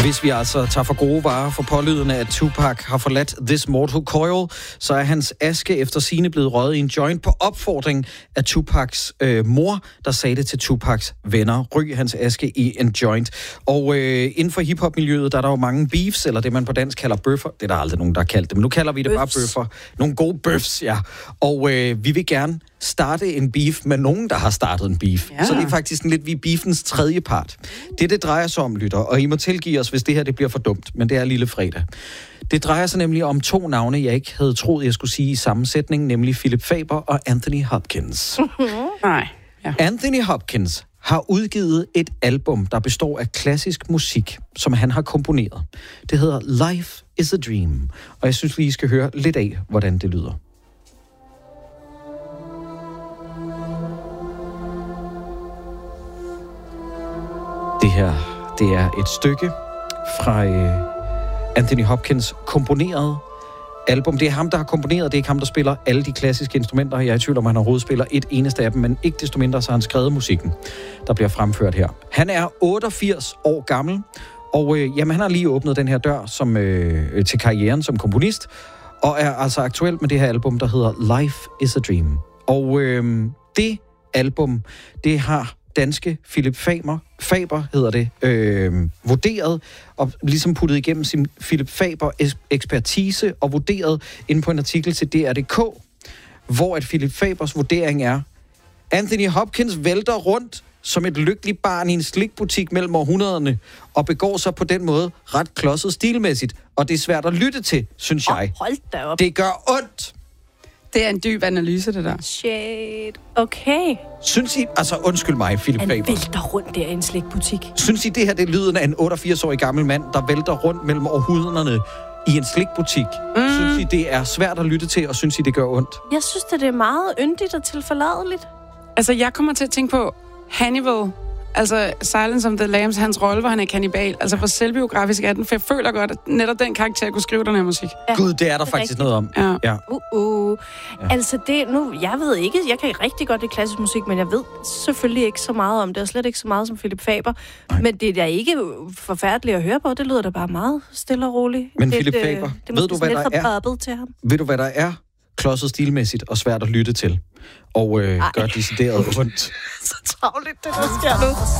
Hvis vi altså tager for gode varer for pålydende, at Tupac har forladt This Mortal Coil, så er hans aske efter sigende blevet røget i en joint på opfordring af Tupacs mor, der sagde det til Tupacs venner. Ryg hans aske i en joint. Og inden for hiphop-miljøet, der er der jo mange beefs, eller det man på dansk kalder bøffer. Det er der aldrig nogen, der har kaldt det, men nu kalder vi det bare bøffer. Nogle gode bøfs, ja. Og vi vil gerne starte en beef med nogen, der har startet en beef. Ja. Så det er faktisk lidt vi beefens tredje part. Det drejer sig om, lytter, og I må tilgive os, hvis det her det bliver for dumt, men det er lille fredag. Det drejer sig nemlig om to navne, jeg ikke havde troet, jeg skulle sige i sammensætning, nemlig Philip Faber og Anthony Hopkins. Nej. Ja. Anthony Hopkins har udgivet et album, der består af klassisk musik, som han har komponeret. Det hedder Life is a Dream, og jeg synes, vi skal høre lidt af, hvordan det lyder. Det her, det er et stykke fra Anthony Hopkins komponerede album. Det er ham, der har komponeret, det er ikke ham, der spiller alle de klassiske instrumenter. Jeg er i tvivl om, han overhovedet spiller et eneste af dem, men ikke desto mindre, så har han skrevet musikken, der bliver fremført her. Han er 88 år gammel, og jamen, han har lige åbnet den her dør som, til karrieren som komponist, og er altså aktuel med det her album, der hedder Life is a Dream. Og det album, det har danske Philip Faber hedder det, vurderet og ligesom puttet igennem sin Philip Faber ekspertise og vurderet inde på en artikel til DR.dk, hvor at Philip Fabers vurdering er: Anthony Hopkins vælter rundt som et lykkeligt barn i en slikbutik mellem århundrederne og begår sig på den måde ret klodset stilmæssigt, og det er svært at lytte til, synes jeg. Hold da op. Det gør ondt. Det er en dyb analyse, det der. Shit. Okay. Synes I, altså undskyld mig, Philip Faber. Han vælter rundt der i en slikbutik. Synes I, det her det er lyden af en 88-årig gammel mand, der vælter rundt mellem århundrederne i en slikbutik? Synes I, det er svært at lytte til, og synes I, det gør ondt? Jeg synes, det er meget yndigt og tilforladeligt. Altså, jeg kommer til at tænke på Hannibal. Altså, Silence of the Lambs, hans rolle, hvor han er kannibal. Altså, hvor selvbiografisk er den? For jeg føler godt, at netop den karakter kunne skrive den her musik. Ja, Gud, det er der faktisk rigtigt. Noget om. Ja. Ja. Ja. Altså, det nu, jeg ved ikke, jeg kan rigtig godt lide klassisk musik, men jeg ved selvfølgelig ikke så meget om det, og slet ikke så meget som Philip Faber. Nej. Men det er da ikke forfærdeligt at høre på. Det lyder da bare meget stille og roligt. Men Philip Faber, ved du, hvad der er? Til ham. Ved du, hvad der er? Klodset stilmæssigt og svært at lytte til. Og gør decideret ondt. Så travligt, det der sker nu.